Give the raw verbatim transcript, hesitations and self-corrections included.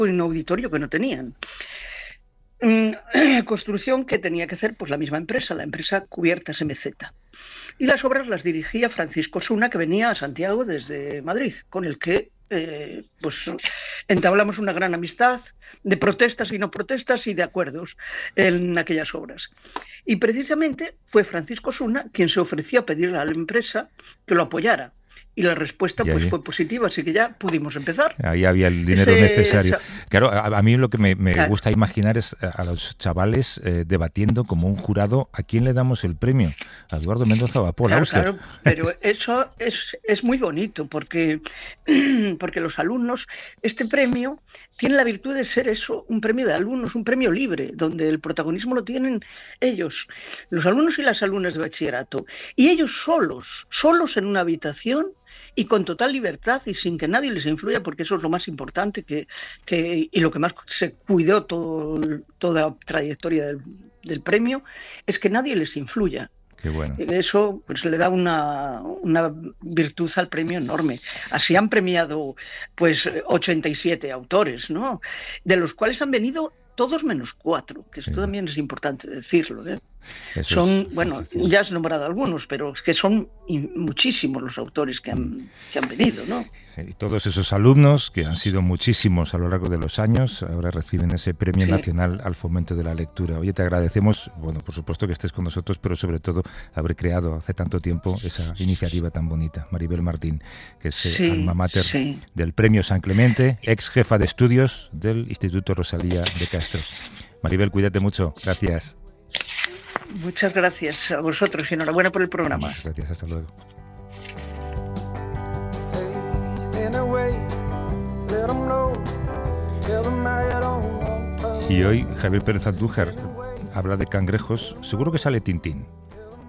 en un auditorio que no tenían. Construcción que tenía que hacer pues la misma empresa, la empresa Cubiertas M Z. Y las obras las dirigía Francisco Suna, que venía a Santiago desde Madrid, con el que eh, pues entablamos una gran amistad de protestas y no protestas y de acuerdos en aquellas obras. Y precisamente fue Francisco Suna quien se ofreció a pedirle a la empresa que lo apoyara. Y la respuesta pues fue positiva, así que ya pudimos empezar. Ahí había el dinero Ese, necesario. Esa... Claro, a, a mí lo que me, me claro. gusta imaginar es a los chavales eh, debatiendo como un jurado a quién le damos el premio. A Eduardo Mendoza o a Paul claro, Auster. Claro, pero eso es, es muy bonito porque, porque los alumnos, este premio tiene la virtud de ser eso, un premio de alumnos, un premio libre, donde el protagonismo lo tienen ellos, los alumnos y las alumnas de bachillerato. Y ellos solos, solos en una habitación, y con total libertad y sin que nadie les influya, porque eso es lo más importante que, que, y lo que más se cuidó todo, toda la trayectoria del, del premio, es que nadie les influya. Qué bueno. Eso pues le da una, una virtud al premio enorme. Así han premiado pues ochenta y siete autores, ¿no? De los cuales han venido todos menos cuatro, que esto sí. también es importante decirlo, ¿eh? Eso son, es, bueno, es ya has nombrado algunos, pero es que son muchísimos los autores que han, que han venido, ¿no? Y todos esos alumnos, que han sido muchísimos a lo largo de los años, ahora reciben ese Premio sí. Nacional al Fomento de la Lectura. Oye, te agradecemos, bueno, por supuesto que estés con nosotros, pero sobre todo haber creado hace tanto tiempo esa iniciativa tan bonita. Maribel Martín, que es sí, alma mater sí. del Premio San Clemente, ex jefa de estudios del Instituto Rosalía de Castro. Maribel, cuídate mucho. Gracias. Muchas gracias a vosotros y enhorabuena por el programa. Muchas gracias, hasta luego. Y hoy Javier Pérez Andújar habla de cangrejos, seguro que sale Tintín.